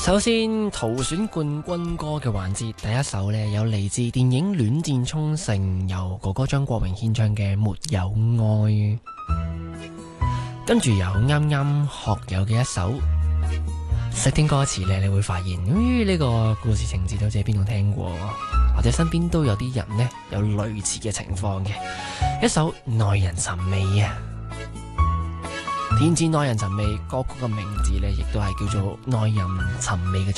首先，淘選冠軍歌嘅環節，第一首呢有嚟自電影《戀戰沖繩》，由哥哥張國榮獻唱嘅《沒有愛》，跟住有啱啱學友嘅一首。識聽歌詞呢，你會發現，呢個故事情節好似喺邊度聽過，或者身邊都有啲人呢有類似嘅情況嘅。一首耐人尋味啊！填詞耐人尋味，歌曲嘅名字呢亦都係叫做耐人尋味嘅。